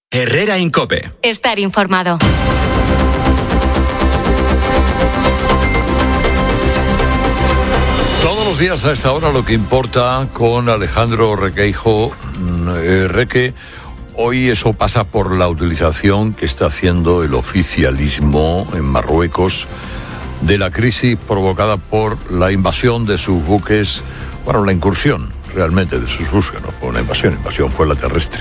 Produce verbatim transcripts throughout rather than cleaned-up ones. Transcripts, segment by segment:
Herrera en COPE. Estar informado. Todos los días a esta hora lo que importa con Alejandro Requeijo. Eh, Reque, hoy eso pasa por la utilización que está haciendo el oficialismo en Marruecos de la crisis provocada por la invasión de sus buques, bueno, la incursión realmente de sus buques, no fue una invasión, invasión fue la terrestre.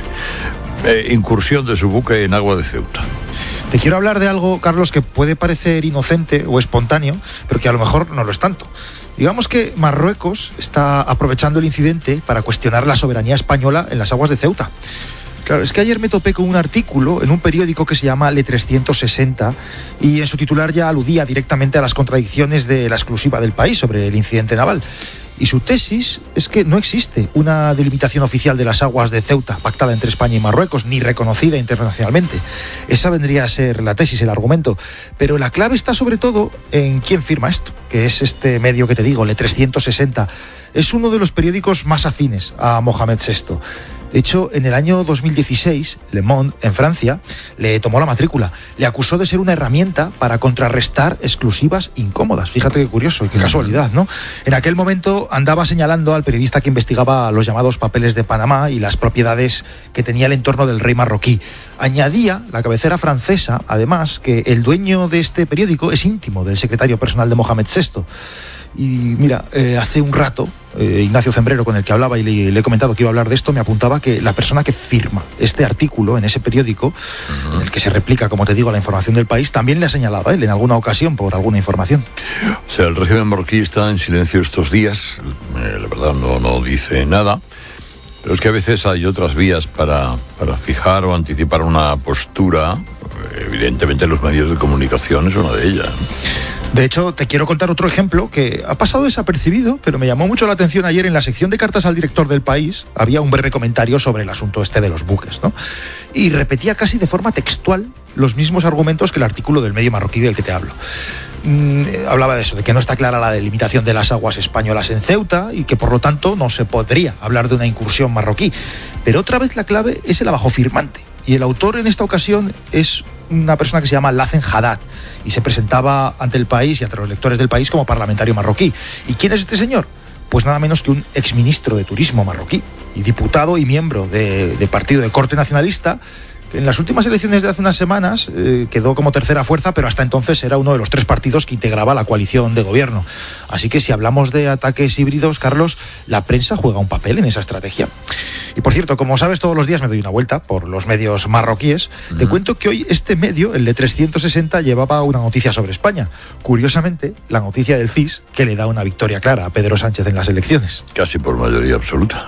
Eh, incursión de su buque en agua de Ceuta. Te quiero hablar de algo, Carlos, que puede parecer inocente o espontáneo, pero que a lo mejor no lo es tanto. Digamos que Marruecos está aprovechando el incidente para cuestionar la soberanía española en las aguas de Ceuta. Claro, es que ayer me topé con un artículo en un periódico que se llama Le trescientos sesenta y en su titular ya aludía directamente a las contradicciones de la exclusiva del país sobre el incidente naval. Y su tesis es que no existe una delimitación oficial de las aguas de Ceuta pactada entre España y Marruecos, ni reconocida internacionalmente. Esa vendría a ser la tesis, el argumento. Pero la clave está sobre todo en quién firma esto, que es este medio que te digo, Le trescientos sesenta. Es uno de los periódicos más afines a Mohamed sexto. De hecho, en el año dos mil dieciséis, Le Monde, en Francia, le tomó la matrícula. Le acusó de ser una herramienta para contrarrestar exclusivas incómodas. Fíjate qué curioso y qué casualidad, ¿no? En aquel momento andaba señalando al periodista que investigaba los llamados papeles de Panamá y las propiedades que tenía el entorno del rey marroquí. Añadía la cabecera francesa, además, que el dueño de este periódico es íntimo del secretario personal de Mohamed sexto. Y mira, eh, hace un rato, eh, Ignacio Zembrero, con el que hablaba y le, le he comentado que iba a hablar de esto, me apuntaba que la persona que firma este artículo en ese periódico, uh-huh. en el que se replica, como te digo, la información del país, también le ha señalado a él en alguna ocasión por alguna información. O sea, el régimen marroquí está en silencio estos días, eh, la verdad no, no dice nada, pero es que a veces hay otras vías para, para fijar o anticipar una postura. Evidentemente los medios de comunicación es una de ellas. De hecho, te quiero contar otro ejemplo que ha pasado desapercibido, pero me llamó mucho la atención ayer en la sección de cartas al director del País. Había un breve comentario sobre el asunto este de los buques, ¿no? Y repetía casi de forma textual los mismos argumentos que el artículo del medio marroquí del que te hablo. Mm, hablaba de eso, de que no está clara la delimitación de las aguas españolas en Ceuta y que por lo tanto no se podría hablar de una incursión marroquí. Pero otra vez la clave es el abajo firmante. Y el autor en esta ocasión es una persona que se llama Lazen Haddad y se presentaba ante el país y ante los lectores del país como parlamentario marroquí. ¿Y quién es este señor? Pues nada menos que un exministro de Turismo marroquí y diputado y miembro de, de partido de corte nacionalista, que en las últimas elecciones de hace unas semanas eh, quedó como tercera fuerza, pero hasta entonces era uno de los tres partidos que integraba la coalición de gobierno. Así que si hablamos de ataques híbridos, Carlos, la prensa juega un papel en esa estrategia. Y por cierto, como sabes, todos los días me doy una vuelta por los medios marroquíes. Uh-huh. Te cuento que hoy este medio, el de trescientos sesenta, llevaba una noticia sobre España. Curiosamente, la noticia del C I S, que le da una victoria clara a Pedro Sánchez en las elecciones. Casi por mayoría absoluta.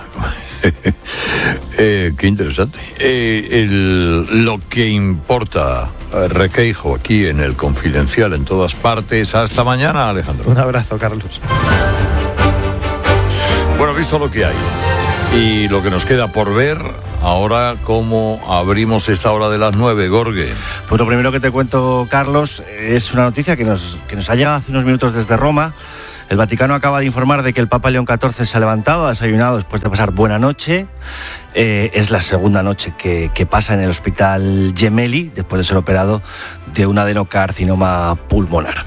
eh, qué interesante. Eh, el, lo que importa, eh, Requeijo, aquí en el Confidencial, en todas partes. Hasta mañana, Alejandro. Un abrazo, Carlos. Bueno, visto lo que hay y lo que nos queda por ver, ahora cómo abrimos esta hora de las nueve, Gorge. Pues lo primero que te cuento, Carlos, es una noticia que nos, que nos ha llegado hace unos minutos desde Roma. El Vaticano acaba de informar de que el Papa León catorce se ha levantado, ha desayunado después de pasar buena noche. Eh, es la segunda noche que, que pasa en el hospital Gemelli, después de ser operado de un adenocarcinoma pulmonar.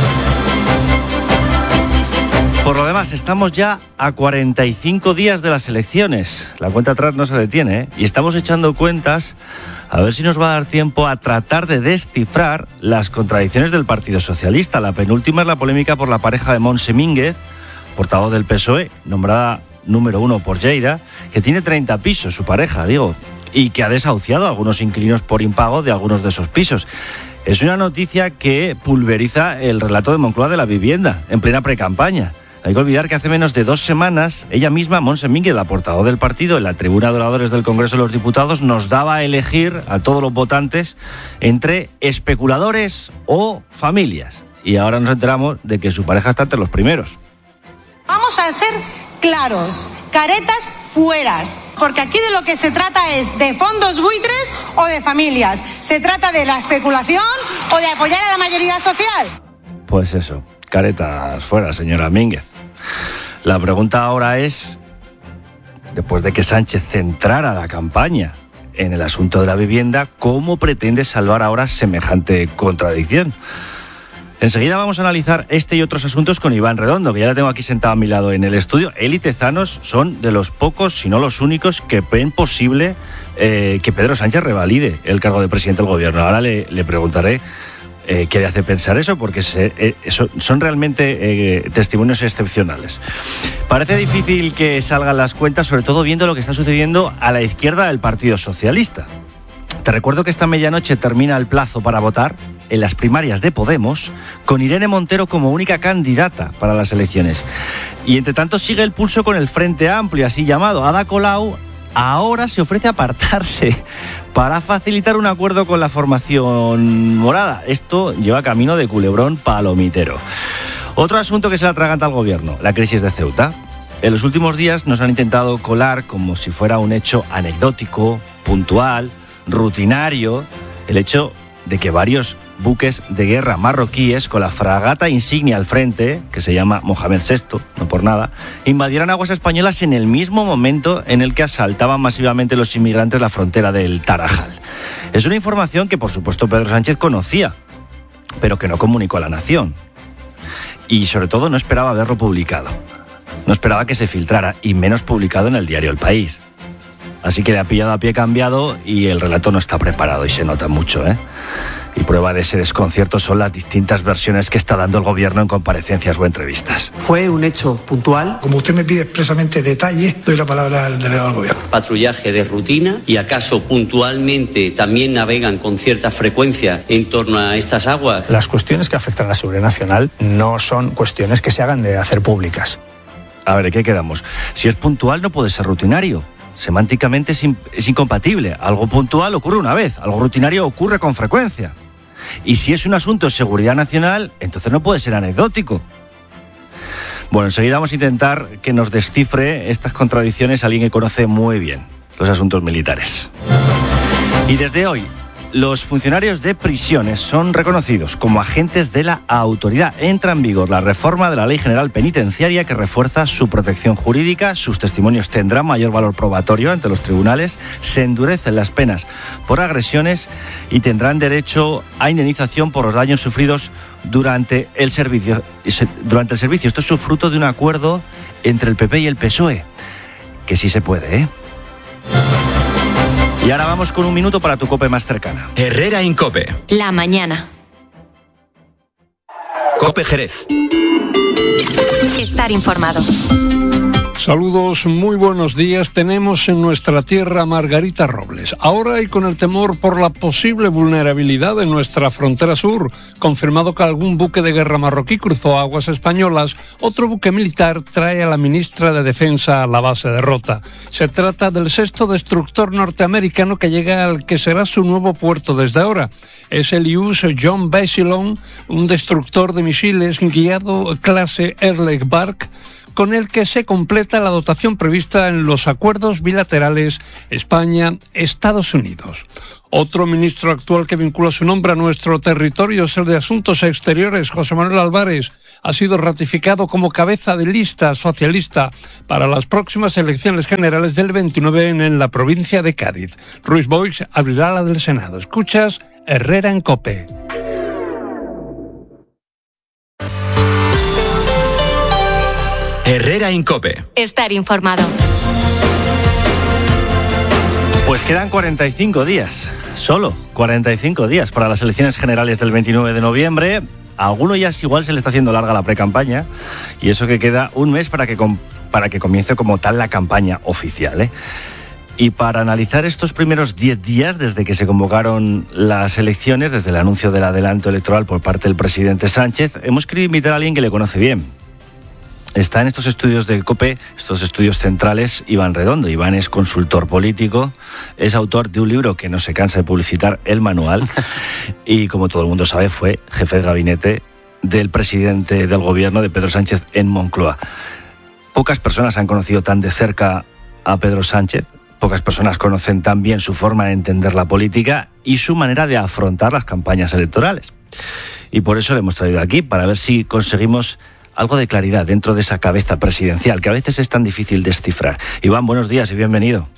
Por lo demás, estamos ya a cuarenta y cinco días de las elecciones. La cuenta atrás no se detiene, ¿eh? Y estamos echando cuentas a ver si nos va a dar tiempo a tratar de descifrar las contradicciones del Partido Socialista. La penúltima es la polémica por la pareja de Montse Mínguez, portavoz del P S O E, nombrada número uno por Lleida, que tiene treinta pisos, su pareja, digo, y que ha desahuciado a algunos inquilinos por impago de algunos de esos pisos. Es una noticia que pulveriza el relato de Moncloa de la vivienda, en plena precampaña. No hay que olvidar que hace menos de dos semanas, ella misma, Montse Mínguez, la portavoz del partido, en la tribuna de oradores del Congreso de los Diputados, nos daba a elegir a todos los votantes entre especuladores o familias. Y ahora nos enteramos de que su pareja está entre los primeros. Vamos a ser claros, caretas fueras, porque aquí de lo que se trata es de fondos buitres o de familias. Se trata de la especulación o de apoyar a la mayoría social. Pues eso, caretas fuera, señora Mínguez. La pregunta ahora es, después de que Sánchez centrara la campaña en el asunto de la vivienda, ¿cómo pretende salvar ahora semejante contradicción? Enseguida vamos a analizar este y otros asuntos con Iván Redondo, que ya lo tengo aquí sentado a mi lado en el estudio. Él y Tezanos son de los pocos, si no los únicos, que ven posible eh, que Pedro Sánchez revalide el cargo de presidente del gobierno. Ahora le, le preguntaré eh, qué le hace pensar eso, porque se, eh, eso, son realmente eh, testimonios excepcionales. Parece difícil que salgan las cuentas, sobre todo viendo lo que está sucediendo a la izquierda del Partido Socialista. Te recuerdo que esta medianoche termina el plazo para votar en las primarias de Podemos, con Irene Montero como única candidata para las elecciones. Y entre tanto sigue el pulso con el Frente Amplio, así llamado. Ada Colau ahora se ofrece a apartarse para facilitar un acuerdo con la formación morada. Esto lleva camino de culebrón palomitero. Otro asunto que se le atraganta al gobierno, la crisis de Ceuta. En los últimos días nos han intentado colar como si fuera un hecho anecdótico, puntual, rutinario, el hecho de que varios buques de guerra marroquíes con la fragata insignia al frente, que se llama Mohamed sexto, no por nada, invadieran aguas españolas en el mismo momento en el que asaltaban masivamente los inmigrantes la frontera del Tarajal. Es una información que, por supuesto, Pedro Sánchez conocía, pero que no comunicó a la nación. Y, sobre todo, no esperaba verlo publicado. No esperaba que se filtrara, y menos publicado en el diario El País. Así que le ha pillado a pie cambiado y el relato no está preparado y se nota mucho, ¿eh? Y prueba de ese desconcierto son las distintas versiones que está dando el gobierno en comparecencias o entrevistas. Fue un hecho puntual. Como usted me pide expresamente detalle, doy la palabra al delegado del gobierno. Patrullaje de rutina y acaso puntualmente también navegan con cierta frecuencia en torno a estas aguas. Las cuestiones que afectan a la seguridad nacional no son cuestiones que se hagan de hacer públicas. A ver, ¿de qué quedamos? Si es puntual no puede ser rutinario. Semánticamente es, in- es incompatible. Algo puntual ocurre una vez, algo rutinario ocurre con frecuencia. Y si es un asunto de seguridad nacional, entonces no puede ser anecdótico. Bueno, enseguida vamos a intentar que nos descifre estas contradicciones alguien que conoce muy bien los asuntos militares. Y desde hoy, los funcionarios de prisiones son reconocidos como agentes de la autoridad. Entra en vigor la reforma de la Ley General Penitenciaria que refuerza su protección jurídica, sus testimonios tendrán mayor valor probatorio ante los tribunales, se endurecen las penas por agresiones y tendrán derecho a indemnización por los daños sufridos durante el servicio. Durante el servicio. Esto es fruto de un acuerdo entre el P P y el P S O E, que sí se puede, ¿eh? Y ahora vamos con un minuto para tu COPE más cercana. Herrera Incope. La mañana. COPE Jerez. Estar informado. Saludos, muy buenos días. Tenemos en nuestra tierra a Margarita Robles. Ahora y con el temor por la posible vulnerabilidad de nuestra frontera sur, confirmado que algún buque de guerra marroquí cruzó aguas españolas, otro buque militar trae a la ministra de Defensa a la base de Rota. Se trata del sexto destructor norteamericano que llega al que será su nuevo puerto desde ahora. Es el U S John Basilone, un destructor de misiles guiado clase Erlich Bark, con el que se completa la dotación prevista en los acuerdos bilaterales España-Estados Unidos. Otro ministro actual que vincula su nombre a nuestro territorio es el de Asuntos Exteriores, José Manuel Álvarez. Ha sido ratificado como cabeza de lista socialista para las próximas elecciones generales del veintinueve en la provincia de Cádiz. Ruiz Boix abrirá la del Senado. Escuchas Herrera en COPE. Herrera Incope. Estar informado. Pues quedan cuarenta y cinco días, solo cuarenta y cinco días para las elecciones generales del veintinueve de noviembre. A alguno ya igual se le está haciendo larga la precampaña y eso que queda un mes para que, com- para que comience como tal la campaña oficial, ¿eh? Y para analizar estos primeros diez días desde que se convocaron las elecciones, desde el anuncio del adelanto electoral por parte del presidente Sánchez, hemos querido invitar a alguien que le conoce bien. Está en estos estudios de COPE, estos estudios centrales, Iván Redondo. Iván es consultor político, es autor de un libro que no se cansa de publicitar, El Manual, y como todo el mundo sabe fue jefe de gabinete del presidente del gobierno de Pedro Sánchez en Moncloa. Pocas personas han conocido tan de cerca a Pedro Sánchez, pocas personas conocen tan bien su forma de entender la política y su manera de afrontar las campañas electorales. Y por eso le hemos traído aquí, para ver si conseguimos algo de claridad dentro de esa cabeza presidencial, que a veces es tan difícil descifrar. Iván, buenos días y bienvenido.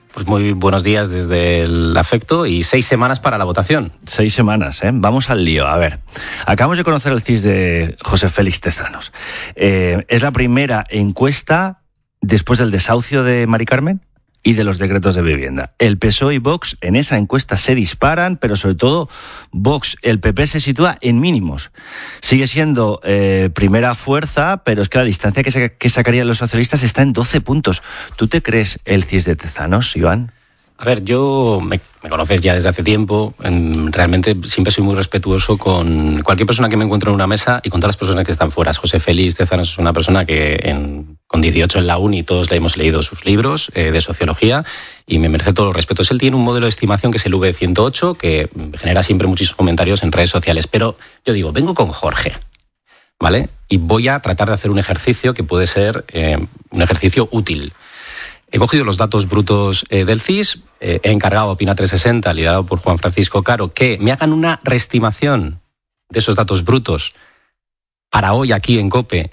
Pues muy buenos días desde el afecto y seis semanas para la votación. Seis semanas, ¿eh? Vamos al lío. A ver, acabamos de conocer el C I S de José Félix Tezanos. Eh, es la primera encuesta después del desahucio de Mari Carmen y de los decretos de vivienda. El P S O E y Vox en esa encuesta se disparan, pero sobre todo Vox, el P P se sitúa en mínimos. Sigue siendo eh, primera fuerza, pero es que la distancia que, se, que sacarían los socialistas está en doce puntos. ¿Tú te crees el C I S de Tezanos, Iván? A ver, yo me, me conoces ya desde hace tiempo, en, realmente siempre soy muy respetuoso con cualquier persona que me encuentro en una mesa y con todas las personas que están fuera. José Félix Tezanos es una persona que en, con dieciocho en la uni todos le hemos leído sus libros eh, de sociología y me merece todos los respetos. Él tiene un modelo de estimación que es el V ciento ocho, que genera siempre muchísimos comentarios en redes sociales, pero yo digo, vengo con Jorge, ¿vale? Y voy a tratar de hacer un ejercicio que puede ser eh, un ejercicio útil. He cogido los datos brutos eh, del C I S, eh, he encargado a Opina trescientos sesenta, liderado por Juan Francisco Caro, que me hagan una reestimación de esos datos brutos para hoy aquí en COPE,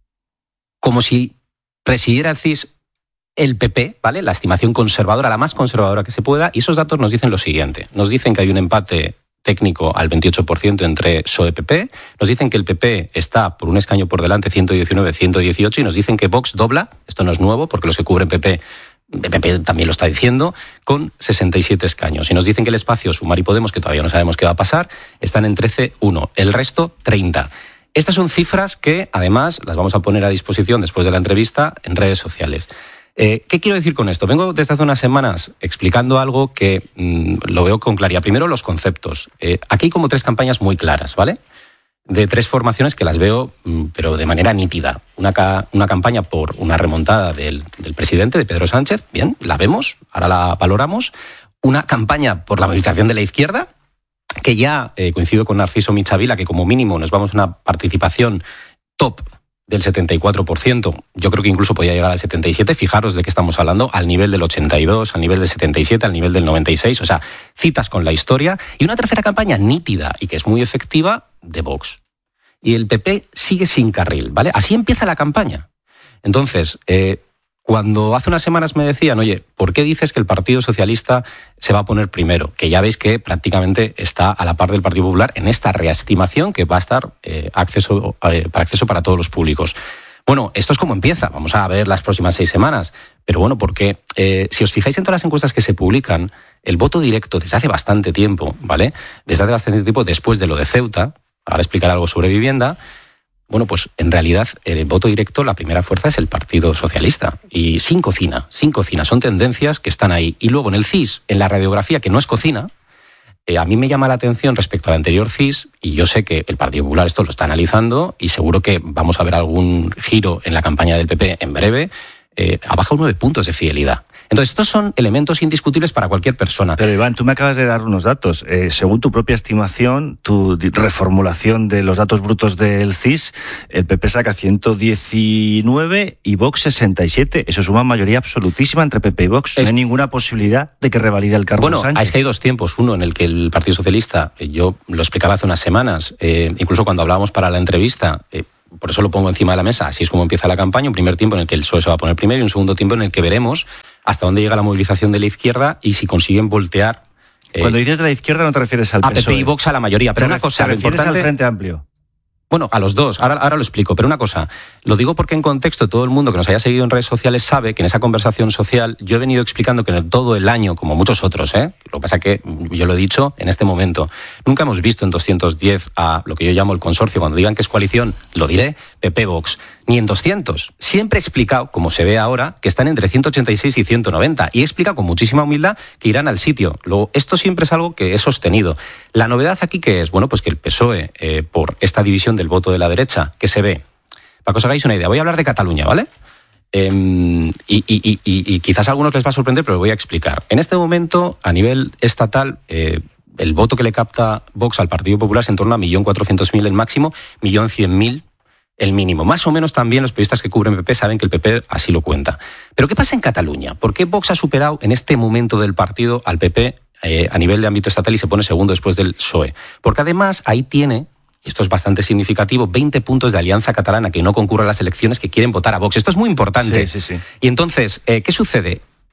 como si presidiera el C I S el P P, ¿vale? La estimación conservadora, la más conservadora que se pueda, y esos datos nos dicen lo siguiente. Nos dicen que hay un empate técnico al veintiocho por ciento entre P S O E y P P, nos dicen que el P P está por un escaño por delante, ciento diecinueve a ciento dieciocho, y nos dicen que Vox dobla, esto no es nuevo, porque los que cubren P P, P P también lo está diciendo, con sesenta y siete escaños. Y nos dicen que el espacio Sumar y Podemos, que todavía no sabemos qué va a pasar, están en trece a uno, el resto treinta. Estas son cifras que, además, las vamos a poner a disposición después de la entrevista en redes sociales. Eh, ¿Qué quiero decir con esto? Vengo desde hace unas semanas explicando algo que mmm, lo veo con claridad. Primero, los conceptos. Eh, aquí hay como tres campañas muy claras, ¿vale? De tres formaciones que las veo, mmm, pero de manera nítida. Una, ca una campaña por una remontada del, del presidente, de Pedro Sánchez, bien, la vemos, ahora la valoramos. Una campaña por la movilización de la izquierda, que ya eh, coincido con Narciso Michavila, que como mínimo nos vamos a una participación top del setenta y cuatro por ciento, yo creo que incluso podía llegar al setenta y siete por ciento, fijaros de qué estamos hablando, al nivel del ochenta y dos, al nivel del setenta y siete, al nivel del noventa y seis, o sea, citas con la historia, y una tercera campaña nítida y que es muy efectiva de Vox. Y el P P sigue sin carril, ¿vale? Así empieza la campaña. Entonces, eh, cuando hace unas semanas me decían, oye, ¿por qué dices que el Partido Socialista se va a poner primero? Que ya veis que prácticamente está a la par del Partido Popular en esta reestimación que va a estar eh, acceso, eh, para acceso para todos los públicos. Bueno, esto es como empieza, vamos a ver las próximas seis semanas. Pero bueno, porque eh, si os fijáis en todas las encuestas que se publican, el voto directo desde hace bastante tiempo, ¿vale? Desde hace bastante tiempo, después de lo de Ceuta, ahora explicar algo sobre vivienda. Bueno, pues en realidad el voto directo, la primera fuerza es el Partido Socialista. Y sin cocina, sin cocina. Son tendencias que están ahí. Y luego en el C I S, en la radiografía, que no es cocina, eh, a mí me llama la atención respecto al anterior C I S, y yo sé que el Partido Popular esto lo está analizando, y seguro que vamos a ver algún giro en la campaña del P P en breve, eh, ha bajado nueve puntos de fidelidad. Entonces, estos son elementos indiscutibles para cualquier persona. Pero Iván, tú me acabas de dar unos datos. Eh, según tu propia estimación, tu reformulación de los datos brutos del C I S, el P P saca ciento diecinueve y Vox sesenta y siete. Eso es una mayoría absolutísima entre P P y Vox. Es... No hay ninguna posibilidad de que revalide el Carlos bueno, Sánchez. Bueno, es que hay dos tiempos. Uno en el que el Partido Socialista, yo lo explicaba hace unas semanas, eh, incluso cuando hablábamos para la entrevista, eh, por eso lo pongo encima de la mesa, así es como empieza la campaña, un primer tiempo en el que el P S O E se va a poner primero y un segundo tiempo en el que veremos hasta dónde llega la movilización de la izquierda y si consiguen voltear. Eh, Cuando dices de la izquierda no te refieres al P S O E. A P P y Vox a la mayoría, pero una cosa... ¿Te refieres al Frente Amplio? Bueno, a los dos, ahora, ahora lo explico, pero una cosa, lo digo porque en contexto todo el mundo que nos haya seguido en redes sociales sabe que en esa conversación social yo he venido explicando que en todo el año, como muchos otros, ¿eh? Lo que pasa que yo lo he dicho en este momento, nunca hemos visto en doscientos diez a lo que yo llamo el consorcio, cuando digan que es coalición, lo diré, P P Vox, ni en doscientos. Siempre he explicado, como se ve ahora, que están entre ciento ochenta y seis y ciento noventa, y he explicado con muchísima humildad que irán al sitio. Luego, esto siempre es algo que he sostenido. La novedad aquí que es, bueno, pues que el P S O E, eh, por esta división del voto de la derecha, que se ve, para que os hagáis una idea, voy a hablar de Cataluña, ¿vale? Eh, y, y, y, y quizás a algunos les va a sorprender, pero lo voy a explicar. En este momento, a nivel estatal, eh, el voto que le capta Vox al Partido Popular es en torno a un millón cuatrocientos mil el máximo, un millón cien mil el mínimo. Más o menos también los periodistas que cubren P P saben que el P P así lo cuenta. Pero ¿qué pasa en Cataluña? ¿Por qué Vox ha superado en este momento del partido al P P eh, a nivel de ámbito estatal y se pone segundo después del P S O E? Porque además ahí tiene, y esto es bastante significativo, veinte puntos de Alianza Catalana que no concurre a las elecciones, que quieren votar a Vox. Esto es muy importante. Sí, sí, sí. Y entonces, eh, ¿qué sucede?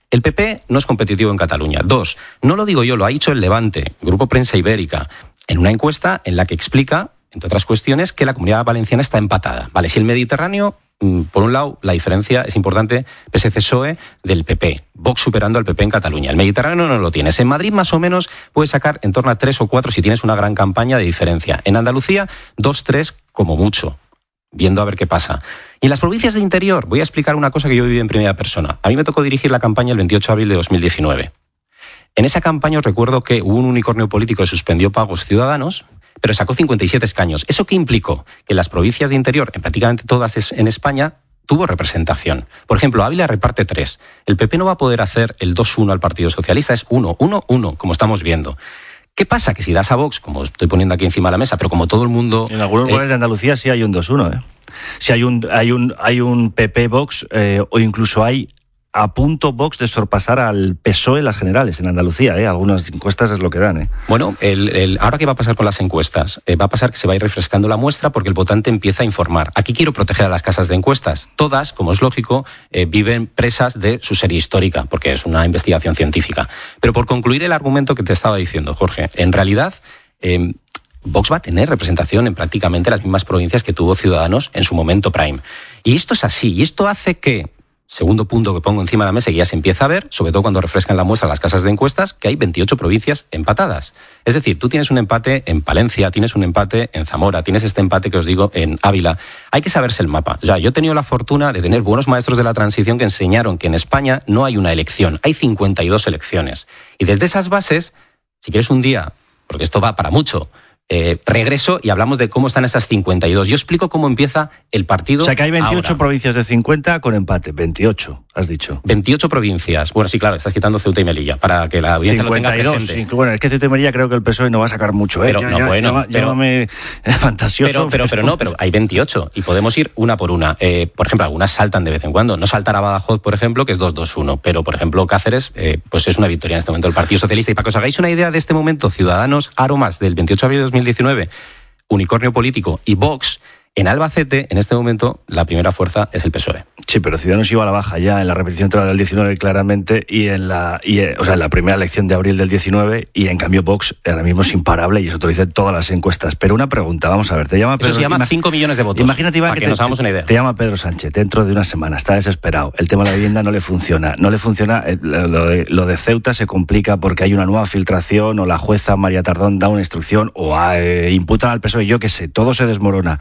El P P no es competitivo en Cataluña. Dos, no lo digo yo, lo ha dicho el Levante, Grupo Prensa Ibérica, en una encuesta en la que explica, entre otras cuestiones, que la Comunidad Valenciana está empatada. Vale, si el Mediterráneo, por un lado, la diferencia es importante, P S C P S O E del P P, Vox superando al P P en Cataluña. El Mediterráneo no lo tienes. En Madrid, más o menos, puedes sacar en torno a tres o cuatro si tienes una gran campaña de diferencia. En Andalucía, dos, tres, como mucho, viendo a ver qué pasa. Y en las provincias de interior, voy a explicar una cosa que yo viví en primera persona. A mí me tocó dirigir la campaña el veintiocho de abril de dos mil diecinueve. En esa campaña os recuerdo que hubo un unicornio político que suspendió pagos ciudadanos, pero sacó cincuenta y siete escaños. ¿Eso qué implicó? Que en las provincias de interior, en prácticamente todas en España, tuvo representación. Por ejemplo, Ávila reparte tres. El P P no va a poder hacer el dos uno al Partido Socialista, es uno uno uno, como estamos viendo. ¿Qué pasa? Que si das a Vox, como estoy poniendo aquí encima de la mesa, pero como todo el mundo... En algunos lugares eh, de Andalucía sí hay un dos uno, ¿eh? Si hay un, hay un, hay un P P Vox, eh, o incluso hay a punto Vox de sorpasar al P S O E en las generales en Andalucía, ¿eh? Algunas encuestas es lo que dan, ¿eh? Bueno, el, el, ahora ¿qué va a pasar con las encuestas? Eh, va a pasar que se va a ir refrescando la muestra porque el votante empieza a informar. Aquí quiero proteger a las casas de encuestas. Todas, como es lógico, eh, viven presas de su serie histórica, porque es una investigación científica. Pero por concluir el argumento que te estaba diciendo, Jorge, en realidad... Eh, Vox va a tener representación en prácticamente las mismas provincias que tuvo Ciudadanos en su momento prime. Y esto es así, y esto hace que, segundo punto que pongo encima de la mesa y ya se empieza a ver, sobre todo cuando refrescan la muestra las casas de encuestas, que hay veintiocho provincias empatadas. Es decir, tú tienes un empate en Palencia, tienes un empate en Zamora, tienes este empate que os digo en Ávila. Hay que saberse el mapa. O sea, yo he tenido la fortuna de tener buenos maestros de la transición que enseñaron que en España no hay una elección, hay cincuenta y dos elecciones. Y desde esas bases, si quieres un día, porque esto va para mucho, Eh, regreso y hablamos de cómo están esas cincuenta y dos. Yo explico cómo empieza el partido. O sea, que hay veintiocho ahora. Provincias de cincuenta con empate. veintiocho, has dicho. veintiocho provincias. Bueno, sí, claro, estás quitando Ceuta y Melilla para que la audiencia cincuenta y dos, lo tenga presente. Sí, bueno, es que Ceuta y Melilla creo que el P S O E no va a sacar mucho, ¿eh? Pero, ya, no, ya, bueno, ya, pero, llámame fantasioso. Pero, pero, pero no, pero hay veintiocho y podemos ir una por una. Eh, por ejemplo, algunas saltan de vez en cuando. No saltará Badajoz, por ejemplo, que es dos dos uno, pero, por ejemplo, Cáceres, eh, pues es una victoria en este momento del Partido Socialista. Y para que os hagáis una idea de este momento, Ciudadanos, Aromas, del veintiocho de abril de dos mil diecinueve, unicornio político y Vox, en Albacete, en este momento, la primera fuerza es el P S O E. Sí, pero Ciudadanos iba a la baja ya en la repetición electoral del diecinueve claramente y en la y, o sea, en la primera elección de abril del diecinueve, y en cambio Vox ahora mismo es imparable y eso te lo dicen todas las encuestas. Pero una pregunta, vamos a ver, te llama Pedro... Eso se llama cinco millones de votos. Imagínate, Iván, para que, que nos te, hagamos una idea. Te llama Pedro Sánchez dentro de una semana, está desesperado. El tema de la vivienda no le funciona. No le funciona, lo de, lo de Ceuta se complica porque hay una nueva filtración o la jueza María Tardón da una instrucción o eh, imputan al P S O E, yo qué sé, todo se desmorona.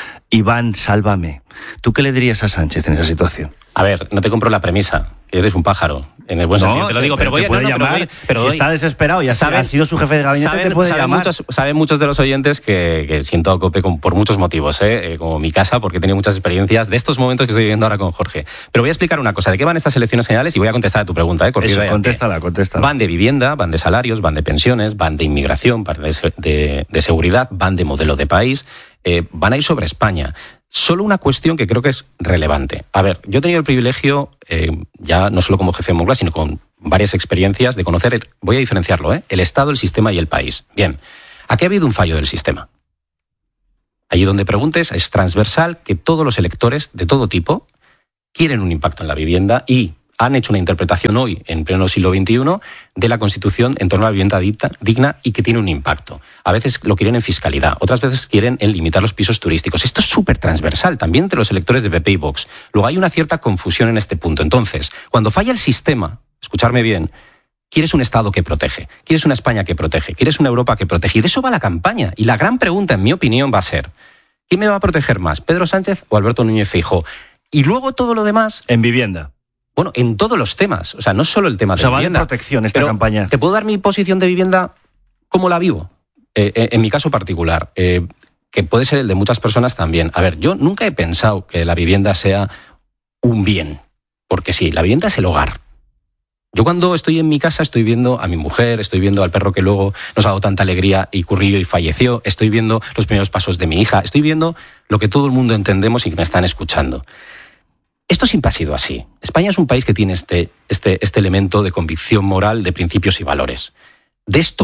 Iván, sálvame. ¿Tú qué le dirías a Sánchez en esa situación? A ver, no te compro la premisa, que eres un pájaro, en el buen no, sentido te lo digo, pero, pero voy, puede no, no, llamar, pero, voy, pero si voy, está desesperado y ha, saben, ha sido su jefe de gabinete, saben, te puede saben llamar. Muchos, saben muchos de los oyentes que, que siento a Cope con, por muchos motivos, ¿eh? Eh, como mi casa, porque he tenido muchas experiencias de estos momentos que estoy viviendo ahora con Jorge. Pero voy a explicar una cosa, ¿de qué van estas elecciones generales? Y voy a contestar a tu pregunta, ¿eh? Eso, contéstala, contéstala. Van de vivienda, van de salarios, van de pensiones, van de inmigración, van de, de, de seguridad, van de modelo de país, eh, van a ir sobre España. Solo una cuestión que creo que es relevante. A ver, yo he tenido el privilegio, eh, ya no solo como jefe de Moncloa, sino con varias experiencias de conocer, el, voy a diferenciarlo, ¿eh? el Estado, el sistema y el país. Bien, aquí ha habido un fallo del sistema. Allí donde preguntes es transversal que todos los electores de todo tipo quieren un impacto en la vivienda y han hecho una interpretación hoy, en pleno siglo veintiuno, de la Constitución en torno a la vivienda digna y que tiene un impacto. A veces lo quieren en fiscalidad, otras veces quieren en limitar los pisos turísticos. Esto es súper transversal, también entre los electores de P P y Vox. Luego hay una cierta confusión en este punto. Entonces, cuando falla el sistema, escucharme bien, quieres un Estado que protege, quieres una España que protege, quieres una Europa que protege. Y de eso va la campaña. Y la gran pregunta, en mi opinión, va a ser, ¿quién me va a proteger más, Pedro Sánchez o Alberto Núñez Feijóo? Y luego todo lo demás... En vivienda. Bueno, en todos los temas. O sea, no solo el tema de o sea, vivienda. Va de protección esta pero campaña. ¿te puedo dar mi posición de vivienda cómo la vivo? Eh, eh, en mi caso particular, eh, que puede ser el de muchas personas también. A ver, yo nunca he pensado que la vivienda sea un bien. Porque sí, la vivienda es el hogar. Yo cuando estoy en mi casa estoy viendo a mi mujer, estoy viendo al perro que luego nos ha dado tanta alegría y currillo y falleció, estoy viendo los primeros pasos de mi hija, estoy viendo lo que todo el mundo entendemos y que me están escuchando. Esto siempre ha sido así. España es un país que tiene este, este, este elemento de convicción moral, de principios y valores. De esto va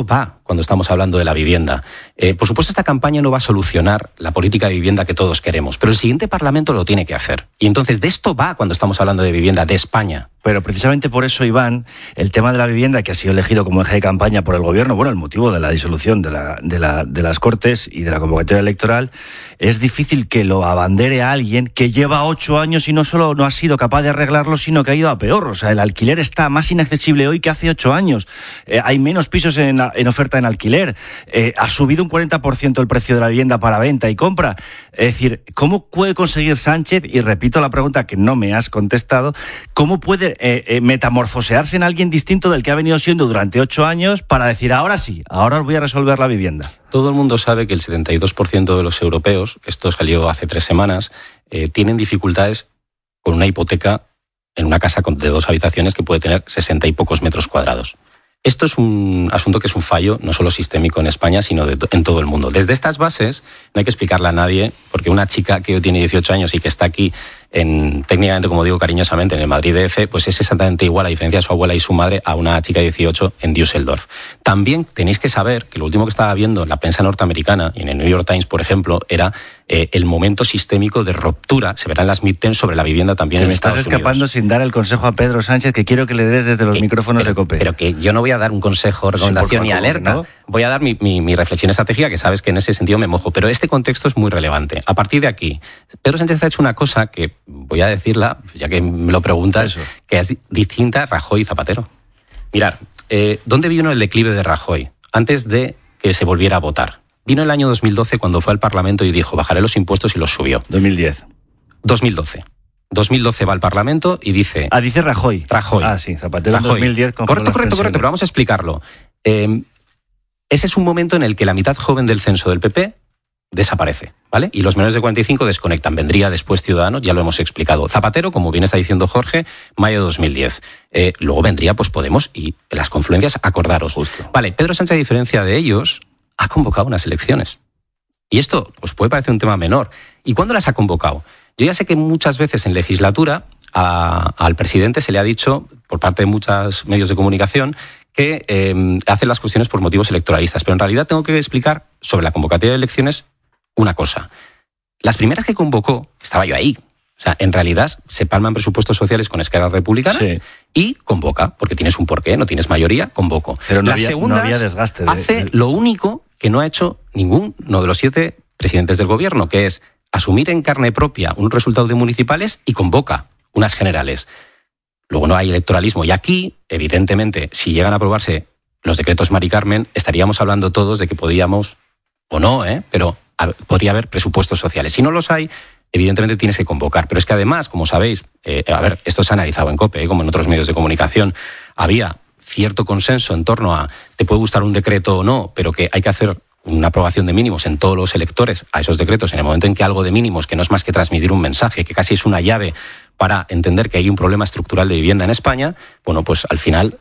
cuando estamos hablando de la vivienda. Eh, por supuesto, esta campaña no va a solucionar la política de vivienda que todos queremos, pero el siguiente Parlamento lo tiene que hacer. Y entonces de esto va cuando estamos hablando de vivienda, de España. Pero precisamente por eso, Iván, el tema de la vivienda, que ha sido elegido como eje de campaña por el gobierno, bueno, el motivo de la disolución de, la, de, la, de las Cortes y de la convocatoria electoral, es difícil que lo abandere a alguien que lleva ocho años y no solo no ha sido capaz de arreglarlo, sino que ha ido a peor. O sea, el alquiler está más inaccesible hoy que hace ocho años. Eh, hay menos pisos en, en oferta en alquiler. Eh, ha subido un cuarenta por ciento el precio de la vivienda para venta y compra. Es decir, ¿cómo puede conseguir Sánchez, y repito la pregunta que no me has contestado, cómo puede Eh, eh, metamorfosearse en alguien distinto del que ha venido siendo durante ocho años para decir, ahora sí, ahora os voy a resolver la vivienda? Todo el mundo sabe que el setenta y dos por ciento de los europeos, esto salió hace tres semanas, eh, tienen dificultades con una hipoteca en una casa de dos habitaciones que puede tener sesenta y pocos metros cuadrados. Esto es un asunto que es un fallo no solo sistémico en España, sino de, en todo el mundo. Desde estas bases no hay que explicarle a nadie, porque una chica que hoy tiene dieciocho años y que está aquí, en, técnicamente, como digo cariñosamente, en el Madrid D F, pues es exactamente igual, a diferencia de su abuela y su madre, a una chica de dieciocho en Düsseldorf. También tenéis que saber que lo último que estaba viendo en la prensa norteamericana, y en el New York Times, por ejemplo, era eh, el momento sistémico de ruptura, se verá en las midterms, sobre la vivienda también. Que en me estás Estados escapando Unidos. Sin dar el consejo a Pedro Sánchez, que quiero que le des desde los Eh, micrófonos pero, de COPE. Pero que yo no voy a dar un consejo, recomendación Sí, ni alerta. ¿no? Voy a dar mi, mi, mi reflexión estratégica, que sabes que en ese sentido me mojo. Pero este contexto es muy relevante. A partir de aquí, Pedro Sánchez ha hecho una cosa que voy a decirla, ya que me lo preguntas, Eso. que es distinta a Rajoy y Zapatero. Mirad, eh, ¿dónde vino el declive de Rajoy? Antes de que se volviera a votar. Vino el año dos mil doce, cuando fue al Parlamento y dijo, bajaré los impuestos, y los subió. dos mil diez. dos mil doce. dos mil doce va al Parlamento y dice... Ah, dice Rajoy. Rajoy. Ah, sí, Zapatero en Rajoy. dos mil diez. Correcto, correcto, correcto, pero vamos a explicarlo. Eh, ese es un momento en el que la mitad joven del censo del P P desaparece, ¿vale? Y los menores de cuarenta y cinco desconectan. Vendría después Ciudadanos, ya lo hemos explicado. Zapatero, como bien está diciendo Jorge, mayo de dos mil diez. Eh, luego vendría pues Podemos y las confluencias, acordaros. Justo. Vale, Pedro Sánchez, a diferencia de ellos, ha convocado unas elecciones. Y esto pues puede parecer un tema menor. ¿Y cuándo las ha convocado? Yo ya sé que muchas veces en legislatura a, al presidente se le ha dicho, por parte de muchos medios de comunicación, que eh, hace las cuestiones por motivos electoralistas. Pero en realidad tengo que explicar sobre la convocatoria de elecciones una cosa. Las primeras que convocó, estaba yo ahí, o sea, en realidad se palman presupuestos sociales con Esquerra Republicana, sí, y convoca, porque tienes un porqué, no tienes mayoría, convoco. Pero no Las había, segundas no había desgaste. De, hace de... lo único que no ha hecho ninguno de los siete presidentes del gobierno, que es asumir en carne propia un resultado de municipales y convoca unas generales. Luego no hay electoralismo. Y aquí, evidentemente, si llegan a aprobarse los decretos Mari Carmen, estaríamos hablando todos de que podíamos, o no, ¿eh? pero a, podría haber presupuestos sociales. Si no los hay, evidentemente tienes que convocar. Pero es que además, como sabéis, eh, a ver, esto se ha analizado en COPE, ¿eh? como en otros medios de comunicación, había cierto consenso en torno a, te puede gustar un decreto o no, pero que hay que hacer una aprobación de mínimos en todos los electores a esos decretos, en el momento en que algo de mínimos, que no es más que transmitir un mensaje, que casi es una llave para entender que hay un problema estructural de vivienda en España, bueno, pues al final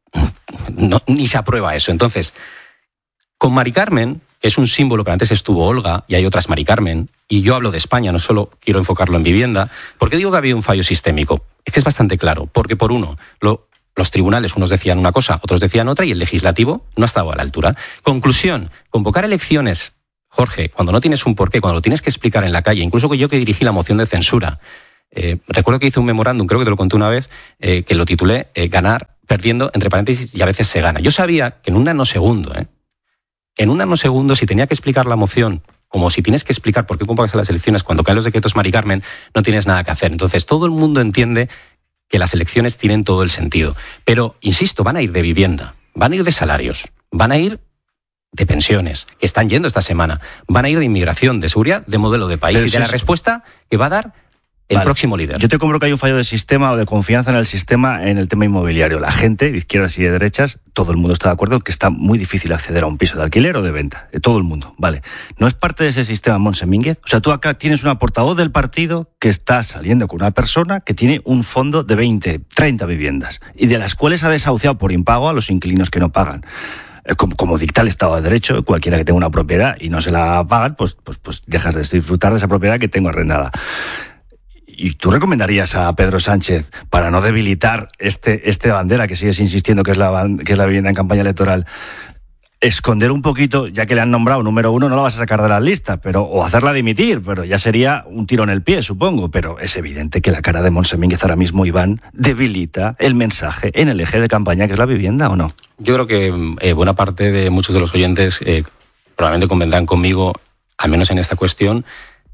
no, ni se aprueba eso. Entonces, con Mari Carmen, que es un símbolo, que antes estuvo Olga y hay otras Mari Carmen, y yo hablo de España, no solo quiero enfocarlo en vivienda, ¿por qué digo que ha habido un fallo sistémico? Es que es bastante claro, porque por uno, lo los tribunales, unos decían una cosa, otros decían otra, y el legislativo no ha estado a la altura. Conclusión, convocar elecciones, Jorge, cuando no tienes un porqué, cuando lo tienes que explicar en la calle, incluso yo que dirigí la moción de censura, eh, recuerdo que hice un memorándum, creo que te lo conté una vez, eh, que lo titulé eh, Ganar, perdiendo, entre paréntesis, y a veces se gana. Yo sabía que en un nanosegundo, ¿eh? en un nanosegundo, si tenía que explicar la moción, como si tienes que explicar por qué convocas a las elecciones cuando caen los decretos Mari Carmen, no tienes nada que hacer. Entonces todo el mundo entiende que las elecciones tienen todo el sentido. Pero, insisto, van a ir de vivienda, van a ir de salarios, van a ir de pensiones, que están yendo esta semana, van a ir de inmigración, de seguridad, de modelo de país. Pero y de la eso. respuesta que va a dar el vale. próximo líder. Yo te compro que hay un fallo de sistema o de confianza en el sistema en el tema inmobiliario. La gente, de izquierdas y de derechas, todo el mundo está de acuerdo en que está muy difícil acceder a un piso de alquiler o de venta. Todo el mundo, vale. ¿No es parte de ese sistema Montse Mínguez? O sea, tú acá tienes una portavoz del partido que está saliendo con una persona que tiene un fondo de veinte, treinta viviendas y de las cuales ha desahuciado por impago a los inquilinos que no pagan. Como, como dicta el Estado de Derecho, cualquiera que tenga una propiedad y no se la pagan, pues, pues, pues dejas de disfrutar de esa propiedad que tengo arrendada. ¿Y tú recomendarías a Pedro Sánchez, para no debilitar este, este bandera que sigues insistiendo que es la, que es la vivienda en campaña electoral, esconder un poquito, ya que le han nombrado número uno, no la vas a sacar de la lista, pero o hacerla dimitir, pero ya sería un tiro en el pie, supongo. Pero es evidente que la cara de Montse Mínguez ahora mismo, Iván, debilita el mensaje en el eje de campaña que es la vivienda, ¿o no? Yo creo que eh, buena parte de muchos de los oyentes eh, probablemente convendrán conmigo, al menos en esta cuestión.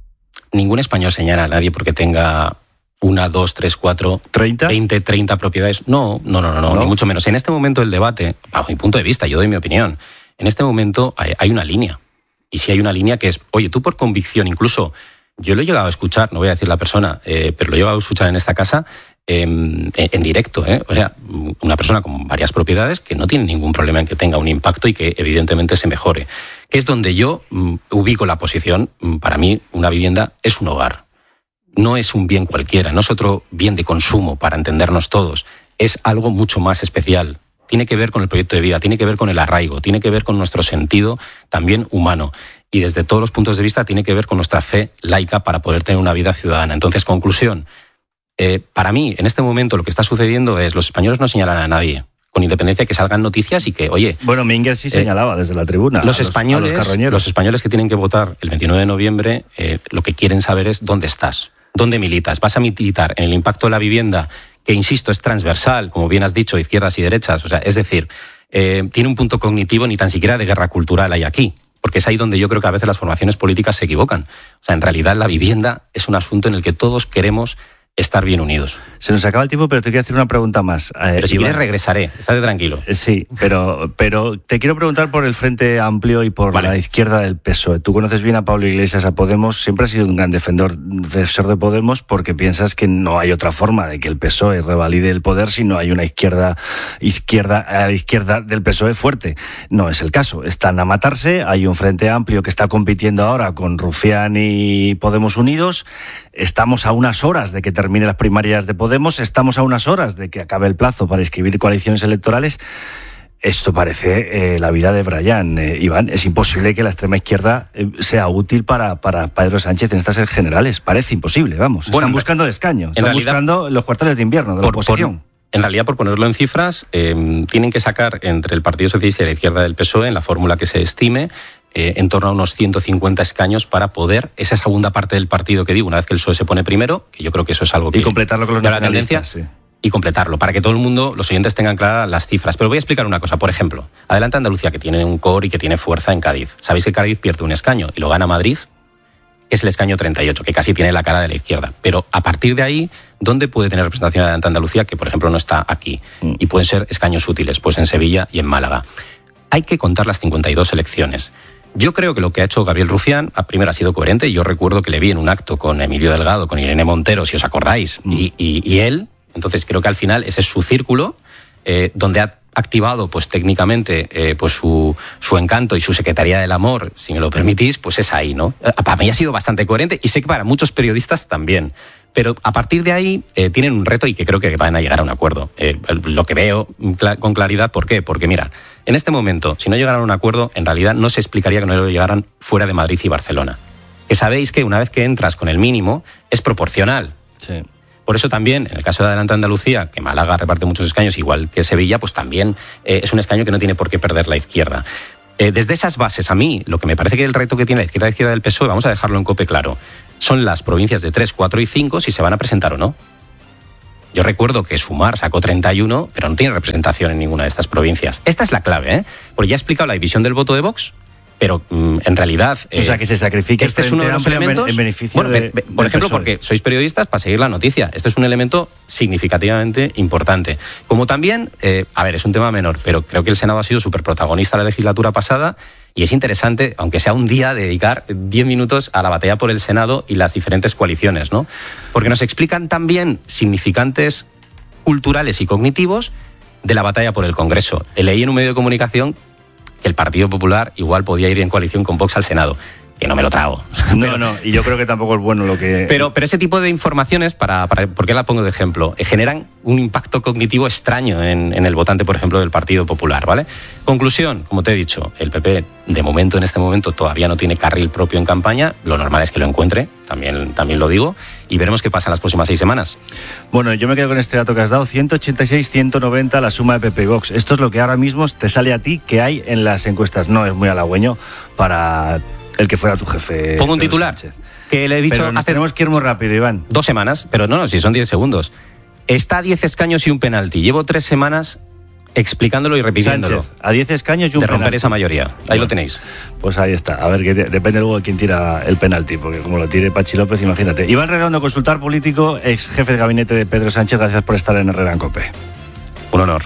Ningún español señala a nadie porque tenga una, dos, tres, cuatro, ¿treinta? veinte, treinta propiedades. No, no, no, no, no, ¿No? ni mucho menos. En este momento el debate, bajo mi punto de vista, yo doy mi opinión, en este momento hay, hay una línea. Y si hay una línea que es, oye, tú por convicción, incluso yo lo he llegado a escuchar, no voy a decir la persona, eh, pero lo he llegado a escuchar en esta casa eh, en, en directo. Eh, o sea, una persona con varias propiedades que no tiene ningún problema en que tenga un impacto y que evidentemente se mejore. Que es donde yo mm, ubico la posición. Para mí, una vivienda es un hogar. No es un bien cualquiera, no es otro bien de consumo para entendernos todos. Es algo mucho más especial. Tiene que ver con el proyecto de vida, tiene que ver con el arraigo, tiene que ver con nuestro sentido también humano. Y desde todos los puntos de vista tiene que ver con nuestra fe laica para poder tener una vida ciudadana. Entonces, conclusión. Eh, para mí, en este momento, lo que está sucediendo es los españoles no señalan a nadie, con independencia de que salgan noticias y que, oye... Bueno, Mínguez sí eh, señalaba desde la tribuna. Los, a los españoles, a los, los españoles que tienen que votar el veintinueve de noviembre, eh, lo que quieren saber es dónde estás. ¿Dónde militas? ¿Vas a militar en el impacto de la vivienda, que, insisto, es transversal, como bien has dicho, izquierdas y derechas? O sea, es decir, eh, tiene un punto cognitivo, ni tan siquiera de guerra cultural hay aquí, porque es ahí donde yo creo que a veces las formaciones políticas se equivocan. O sea, en realidad la vivienda es un asunto en el que todos queremos estar bien unidos. Se nos acaba el tiempo, pero te quiero hacer una pregunta más. Eh, pero si Iván, quieres regresaré, estate tranquilo. Sí, pero, pero te quiero preguntar por el Frente Amplio y por vale. la izquierda del P S O E. Tú conoces bien a Pablo Iglesias, a Podemos, siempre has sido un gran defensor, defensor de Podemos porque piensas que no hay otra forma de que el P S O E revalide el poder si no hay una izquierda, izquierda a la izquierda del P S O E fuerte. No es el caso. Están a matarse, hay un Frente Amplio que está compitiendo ahora con Rufián y Podemos Unidos. Estamos a unas horas de que termine las primarias de Podemos, estamos a unas horas de que acabe el plazo para inscribir coaliciones electorales. Esto parece eh, la vida de Brian, eh, Iván. Es imposible que la extrema izquierda eh, sea útil para, para Pedro Sánchez en estas generales. Parece imposible, vamos. Bueno, están buscando el escaño, están realidad, buscando los cuarteles de invierno de por, la oposición. Por, en realidad, por ponerlo en cifras, eh, tienen que sacar entre el Partido Socialista y la izquierda del P S O E, en la fórmula que se estime, Eh, en torno a unos ciento cincuenta escaños para poder, esa segunda parte del partido que digo, una vez que el P S O E se pone primero, que yo creo que eso es algo que... Y completarlo con los nacionalistas, sí. Y completarlo, para que todo el mundo, los oyentes tengan claras las cifras. Pero voy a explicar una cosa. Por ejemplo, Adelante Andalucía, que tiene un core y que tiene fuerza en Cádiz. ¿Sabéis que Cádiz pierde un escaño y lo gana Madrid? Que es el escaño treinta y ocho, que casi tiene la cara de la izquierda. Pero a partir de ahí, ¿dónde puede tener representación Adelante Andalucía, que por ejemplo no está aquí? Mm. Y pueden ser escaños útiles, pues en Sevilla y en Málaga. Hay que contar las cincuenta y dos elecciones. Yo creo que lo que ha hecho Gabriel Rufián, primero ha sido coherente. Yo recuerdo que le vi en un acto con Emilio Delgado, con Irene Montero, si os acordáis, mm. y, y, y él. Entonces creo que al final ese es su círculo, eh, donde ha activado pues técnicamente eh, pues su, su encanto y su Secretaría del Amor, si me lo permitís, pues es ahí, ¿no? Para mí ha sido bastante coherente y sé que para muchos periodistas también. Pero a partir de ahí eh, tienen un reto y que creo que van a llegar a un acuerdo. Eh, lo que veo cl- con claridad, ¿por qué? Porque mira, en este momento, si no llegaran a un acuerdo, en realidad no se explicaría que no lo llegaran fuera de Madrid y Barcelona. Que sabéis que una vez que entras con el mínimo, es proporcional. Sí. Por eso también, en el caso de Adelante Andalucía, que Málaga reparte muchos escaños, igual que Sevilla, pues también eh, es un escaño que no tiene por qué perder la izquierda. Eh, desde esas bases, a mí, lo que me parece que el reto que tiene la izquierda, la izquierda del P S O E, vamos a dejarlo en COPE claro, son las provincias de tres, cuatro y cinco, si se van a presentar o no. Yo recuerdo que Sumar sacó treinta y uno, pero no tiene representación en ninguna de estas provincias. Esta es la clave, ¿eh? Porque ya he explicado la división del voto de Vox, pero mm, en realidad... Eh, o sea, que se sacrifique este es uno de los elementos... En beneficio bueno, de, be, be, por ejemplo, porque sois periodistas para seguir la noticia. Este es un elemento significativamente importante. Como también, eh, a ver, es un tema menor, pero creo que el Senado ha sido súper protagonista la legislatura pasada y es interesante, aunque sea un día, dedicar diez minutos a la batalla por el Senado y las diferentes coaliciones, ¿no? Porque nos explican también significantes culturales y cognitivos de la batalla por el Congreso. Leí en un medio de comunicación que el Partido Popular igual podía ir en coalición con Vox al Senado. que no me lo trago. No, pero, no, y yo creo que tampoco es bueno lo que... Pero, pero ese tipo de informaciones, para, para, ¿por qué la pongo de ejemplo? Eh, generan un impacto cognitivo extraño en, en el votante, por ejemplo, del Partido Popular, ¿vale? Conclusión, como te he dicho, el P P, de momento, en este momento, todavía no tiene carril propio en campaña, lo normal es que lo encuentre, también, también lo digo, y veremos qué pasa en las próximas seis semanas. Bueno, yo me quedo con este dato que has dado, ciento ochenta y seis, ciento noventa la suma de P P y Vox. Esto es lo que ahora mismo te sale a ti que hay en las encuestas. No es muy halagüeño para el que fuera tu jefe. Pongo un titular, Sánchez. que le he dicho Pero hace... tenemos que ir muy rápido, Iván. Dos semanas, pero no, no, si son diez segundos. Está a diez escaños y un penalti. Llevo tres semanas explicándolo y repitiéndolo. Sánchez, a diez escaños y un de romper penalti. esa mayoría. Ahí Bueno, lo tenéis. Pues ahí está. A ver, que de- depende luego de quién tira el penalti, porque como lo tire Pachi López, imagínate. Iván Redondo, consultor político, ex jefe de gabinete de Pedro Sánchez. Gracias por estar en Herrera en COPE. Un honor.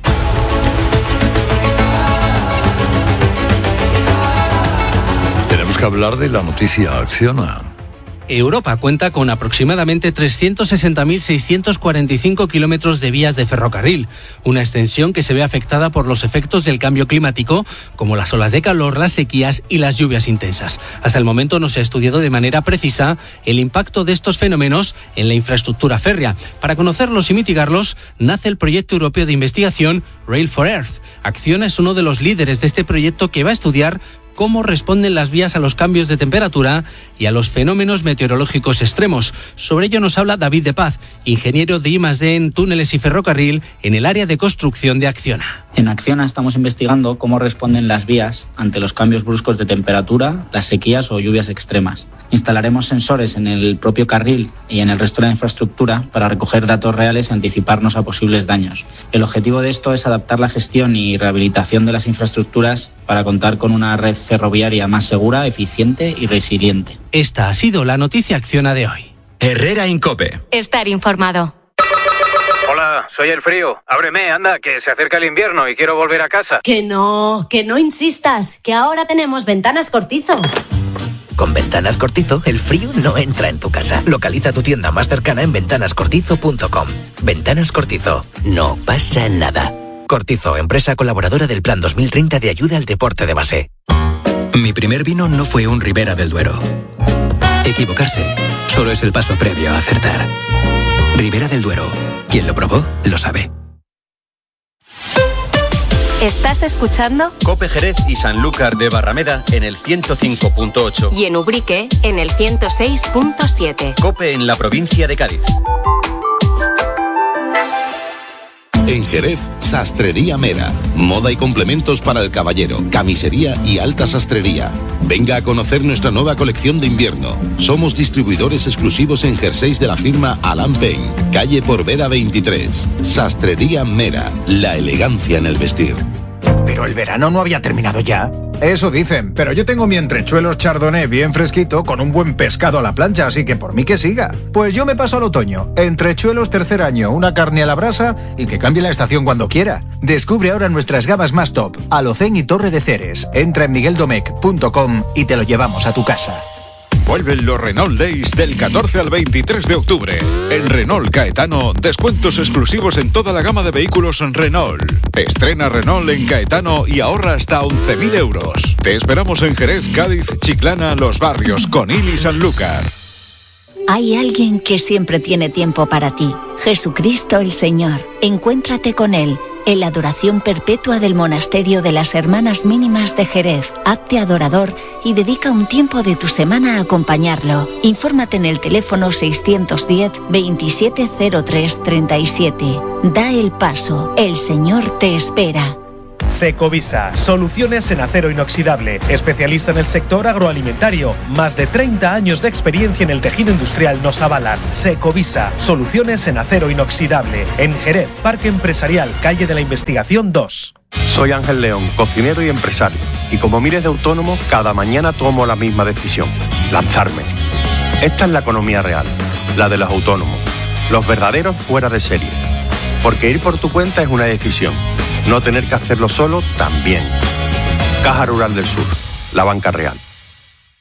Tenemos que hablar de la noticia Acciona. Europa cuenta con aproximadamente trescientos sesenta mil seiscientos cuarenta y cinco kilómetros de vías de ferrocarril, una extensión que se ve afectada por los efectos del cambio climático, como las olas de calor, las sequías y las lluvias intensas. Hasta el momento no se ha estudiado de manera precisa el impacto de estos fenómenos en la infraestructura férrea. Para conocerlos y mitigarlos, nace el proyecto europeo de investigación Rail for Earth. Acciona es uno de los líderes de este proyecto que va a estudiar cómo responden las vías a los cambios de temperatura y a los fenómenos meteorológicos extremos. Sobre ello nos habla David de Paz, ingeniero de I más D en túneles y ferrocarril en el área de construcción de Acciona. En Acciona estamos investigando cómo responden las vías ante los cambios bruscos de temperatura, las sequías o lluvias extremas. Instalaremos sensores en el propio carril y en el resto de la infraestructura para recoger datos reales y anticiparnos a posibles daños. El objetivo de esto es adaptar la gestión y rehabilitación de las infraestructuras para contar con una red ferroviaria más segura, eficiente y resiliente. Esta ha sido la noticia Acciona de hoy. Herrera en COPE. Estar informado. Hola, soy el frío. Ábreme, anda, que se acerca el invierno y quiero volver a casa. Que no, que no insistas, que ahora tenemos Ventanas Cortizo. Con Ventanas Cortizo, el frío no entra en tu casa. Localiza tu tienda más cercana en ventanas cortizo punto com. Ventanas Cortizo, no pasa nada. Cortizo, empresa colaboradora del Plan dos mil treinta de ayuda al deporte de base. Mi primer vino no fue un Ribera del Duero. Equivocarse solo es el paso previo a acertar. Ribera del Duero. Quien lo probó, lo sabe. ¿Estás escuchando? COPE Jerez y Sanlúcar de Barrameda en el ciento cinco punto ocho. Y en Ubrique en el ciento seis punto siete. COPE en la provincia de Cádiz. En Jerez, Sastrería Mera. Moda y complementos para el caballero, camisería y alta sastrería. Venga a conocer nuestra nueva colección de invierno. Somos distribuidores exclusivos en jerseys de la firma Alan Payne, calle Porvera veintitrés. Sastrería Mera, la elegancia en el vestir. Pero el verano no había terminado ya. Eso dicen, pero yo tengo mi entrechuelos chardonnay bien fresquito con un buen pescado a la plancha, así que por mí que siga. Pues yo me paso al otoño. Entrechuelos tercer año, una carne a la brasa y que cambie la estación cuando quiera. Descubre ahora nuestras gamas más top, Alocén y Torre de Ceres. Entra en miguel domecq punto com y te lo llevamos a tu casa. Vuelven los Renault Days del catorce al veintitrés de octubre. En Renault Caetano, descuentos exclusivos en toda la gama de vehículos Renault. Estrena Renault en Caetano y ahorra hasta once mil euros. Te esperamos en Jerez, Cádiz, Chiclana, Los Barrios, Conil y Sanlúcar. Hay alguien que siempre tiene tiempo para ti. Jesucristo el Señor. Encuéntrate con Él en la adoración perpetua del Monasterio de las Hermanas Mínimas de Jerez. Hazte adorador y dedica un tiempo de tu semana a acompañarlo. Infórmate en el teléfono seiscientos diez, veintisiete cero tres treinta y siete. Da el paso. El Señor te espera. Secovisa, soluciones en acero inoxidable, especialista en el sector agroalimentario. Más de treinta años de experiencia en el tejido industrial nos avalan. Secovisa, soluciones en acero inoxidable. En Jerez, Parque Empresarial, calle de la Investigación dos. Soy Ángel León, cocinero y empresario. Y como miles de autónomos, cada mañana tomo la misma decisión: lanzarme. Esta es la economía real, la de los autónomos, los verdaderos fuera de serie. Porque ir por tu cuenta es una decisión. No tener que hacerlo solo también. Caja Rural del Sur, la banca real.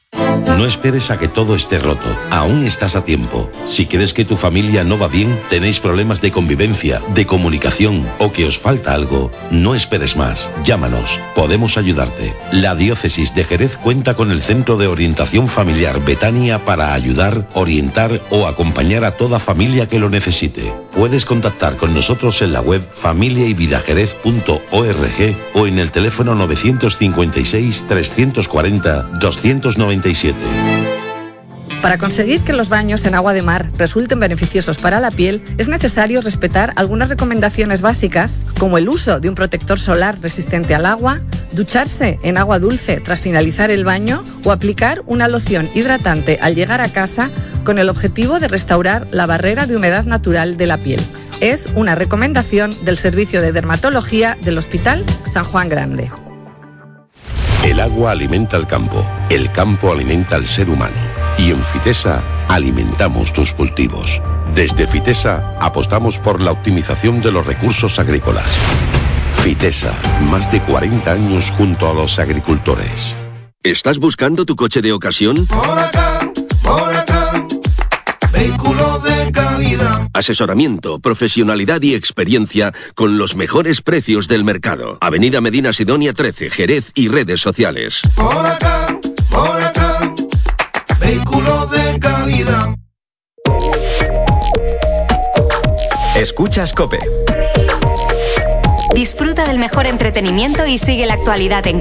No esperes a que todo esté roto. Aún estás a tiempo. Si crees que tu familia no va bien, tenéis problemas de convivencia, de comunicación o que os falta algo, no esperes más. Llámanos. Podemos ayudarte. La Diócesis de Jerez cuenta con el Centro de Orientación Familiar Betania para ayudar, orientar o acompañar a toda familia que lo necesite. Puedes contactar con nosotros en la web familia y vida jerez punto org o en el teléfono novecientos cincuenta y seis, trescientos cuarenta, doscientos noventa y siete. Para conseguir que los baños en agua de mar resulten beneficiosos para la piel, es necesario respetar algunas recomendaciones básicas, como el uso de un protector solar resistente al agua, ducharse en agua dulce tras finalizar el baño o aplicar una loción hidratante al llegar a casa con el objetivo de restaurar la barrera de humedad natural de la piel. Es una recomendación del Servicio de Dermatología del Hospital San Juan Grande. El agua alimenta al campo, el campo alimenta al ser humano. Y en Fitesa alimentamos tus cultivos. Desde Fitesa apostamos por la optimización de los recursos agrícolas. Fitesa, más de cuarenta años junto a los agricultores. ¿Estás buscando tu coche de ocasión? Por acá, por acá, vehículo de calidad. Asesoramiento, profesionalidad y experiencia con los mejores precios del mercado. Avenida Medina Sidonia trece, Jerez y redes sociales. Por acá, por acá, vehículo de calidad. Escuchas COPE. Disfruta del mejor entretenimiento y sigue la actualidad en